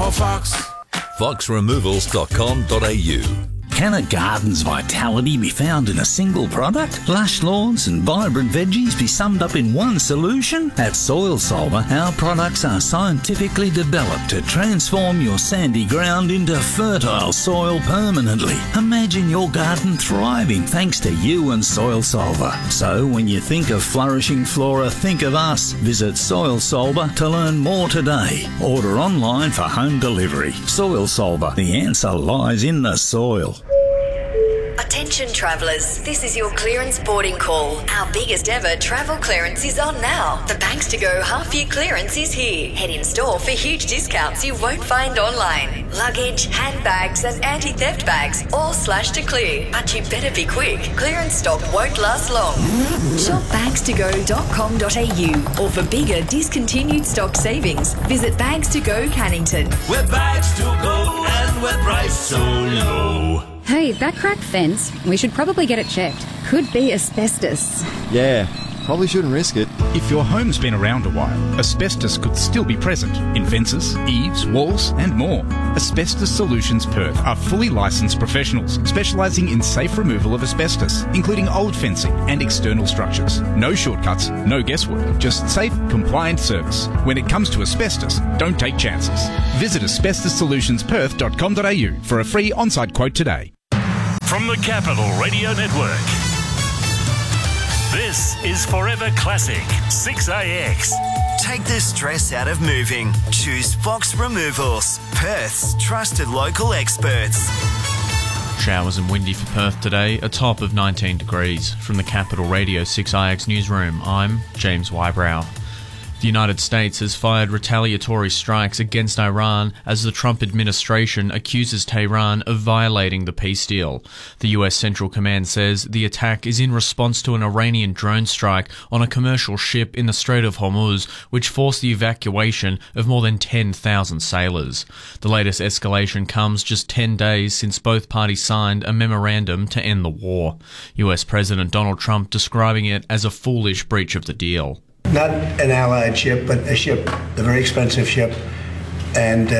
no Fox. foxremovals.com.au. Can a garden's vitality be found in a single product? Lush lawns and vibrant veggies be summed up in one solution? At Soil Solver, our products are scientifically developed to transform your sandy ground into fertile soil permanently. Imagine your garden thriving thanks to you and Soil Solver. So when you think of flourishing flora, think of us. Visit Soil Solver to learn more today. Order online for home delivery. Soil Solver, the answer lies in the soil. Attention travellers, this is your clearance boarding call. Our biggest ever travel clearance is on now. The Banks to Go half year clearance is here. Head in store for huge discounts you won't find online. Luggage, handbags and anti-theft bags all slashed to clear. But you better be quick. Clearance stock won't last long. Shop bagstogo.com.au or for bigger discontinued stock savings, visit Bags to Go Cannington. We're Bags to Go and we're priced so low. Hey, that cracked fence, we should probably get it checked. Could be asbestos. Yeah, probably shouldn't risk it. If your home's been around a while, asbestos could still be present in fences, eaves, walls and more. Asbestos Solutions Perth are fully licensed professionals specialising in safe removal of asbestos, including old fencing and external structures. No shortcuts, no guesswork, just safe, compliant service. When it comes to asbestos, don't take chances. Visit asbestossolutionsperth.com.au for a free on-site quote today. From the Capital Radio Network, this is Forever Classic 6AX. Take the stress out of moving. Choose Fox Removals, Perth's trusted local experts. Showers and windy for Perth today, a top of 19 degrees. From the Capital Radio 6IX newsroom, I'm James Wybrow. The United States has fired retaliatory strikes against Iran as the Trump administration accuses Tehran of violating the peace deal. The US Central Command says the attack is in response to an Iranian drone strike on a commercial ship in the Strait of Hormuz, which forced the evacuation of more than 10,000 sailors. The latest escalation comes just 10 days since both parties signed a memorandum to end the war. US President Donald Trump describing it as a foolish breach of the deal. Not an Allied ship, but a ship, a very expensive ship, and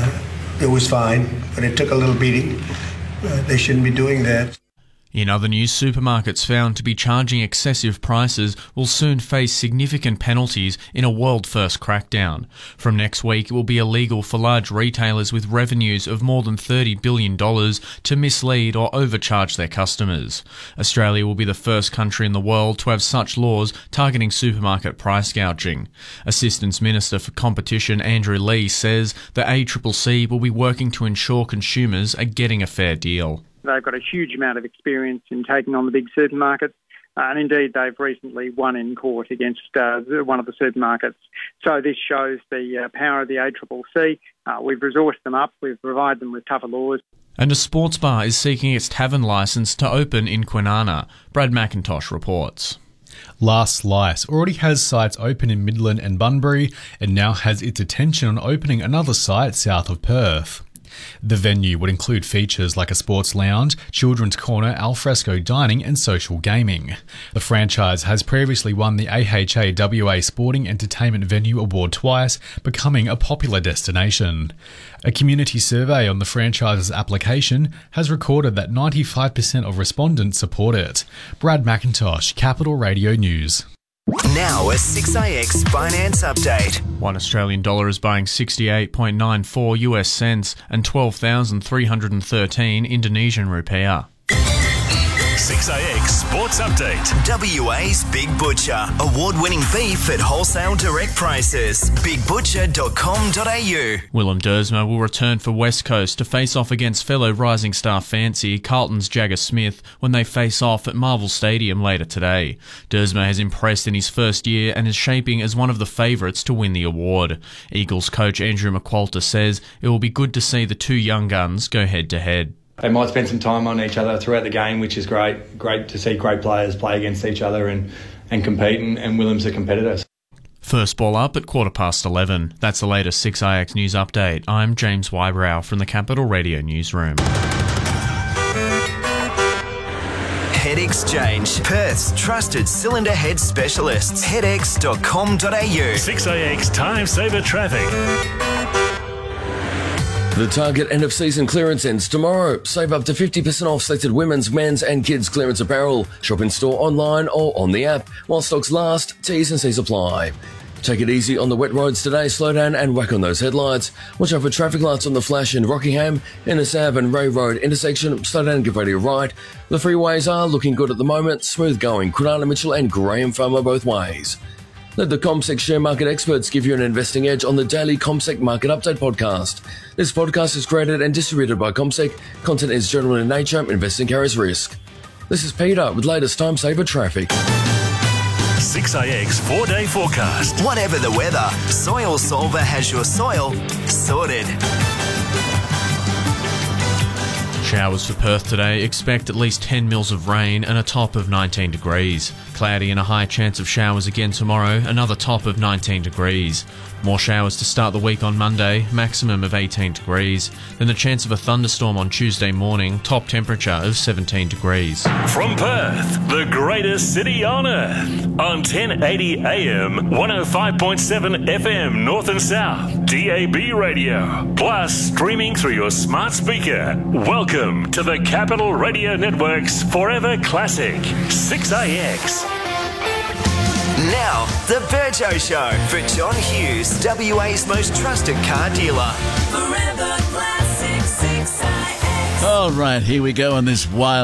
it was fine, but it took a little beating. They shouldn't be doing that. In other news, supermarkets found to be charging excessive prices will soon face significant penalties in a world-first crackdown. From next week, it will be illegal for large retailers with revenues of more than $30 billion to mislead or overcharge their customers. Australia will be the first country in the world to have such laws targeting supermarket price gouging. Assistance Minister for Competition Andrew Lee says the ACCC will be working to ensure consumers are getting a fair deal. They've got a huge amount of experience in taking on the big supermarkets, and indeed they've recently won in court against one of the supermarkets. So this shows the power of the ACCC. We've resourced them up, we've provided them with tougher laws. And a sports bar is seeking its tavern licence to open in Kwinana. Brad McIntosh reports. Last Slice already has sites open in Midland and Bunbury and now has its attention on opening another site south of Perth. The venue would include features like a sports lounge, children's corner, alfresco dining and social gaming. The franchise has previously won the AHA WA Sporting Entertainment Venue Award twice, becoming a popular destination. A community survey on the franchise's application has recorded that 95% of respondents support it. Brad McIntosh, Capital Radio News. Now a 6IX finance update. One Australian dollar is buying 68.94 US cents and 12,313 Indonesian rupiah. 6AX Sports Update. WA's Big Butcher. Award-winning beef at wholesale direct prices. BigButcher.com.au. Willem Dersma will return for West Coast to face off against fellow Rising Star fancy Carlton's Jagger Smith when they face off at Marvel Stadium later today. Dersma has impressed in his first year and is shaping as one of the favourites to win the award. Eagles coach Andrew McQualter says it will be good to see the two young guns go head-to-head. They might spend some time on each other throughout the game, which is great. Great to see great players play against each other and compete, and Willem's a competitor. First ball up at 11:15. That's the latest 6IX News Update. I'm James Wybrow from the Capital Radio Newsroom. Head Exchange, Perth's trusted cylinder head specialists. Headex.com.au. 6AX Time Saver Traffic. The Target end of season clearance ends tomorrow. Save up to 50% off selected women's, men's and kids clearance apparel. Shop in store, online or on the app. While stocks last, T's and C's apply. Take it easy on the wet roads today. Slow down and whack on those headlights. Watch out for traffic lights on the Flash in Rockingham, Innes Ave and Ray Road intersection. Slow down and give way to your right. The freeways are looking good at the moment. Smooth going. Kwinana Mitchell and Graham Farmer both ways. Let the CommSec share market experts give you an investing edge on the daily CommSec Market Update podcast. This podcast is created and distributed by CommSec. Content is general in nature. Investing carries risk. This is Peter with latest time saver traffic. 6AX 4-day forecast. Whatever the weather, Soil Solver has your soil sorted. Showers for Perth today. Expect at least 10 mils of rain and a top of 19 degrees. Cloudy and a high chance of showers again tomorrow, another top of 19 degrees. More showers to start the week on Monday, maximum of 18 degrees. Then the chance of a thunderstorm on Tuesday morning, top temperature of 17 degrees. From Perth, the greatest city on earth. On 1080 AM, 105.7 FM North and South, DAB radio. Plus streaming through your smart speaker. Welcome to the Capital Radio Network's Forever Classic, 6AX. Now, the Virgo Show for John Hughes, WA's most trusted car dealer. Forever Classic 6IX. All right, here we go on this wild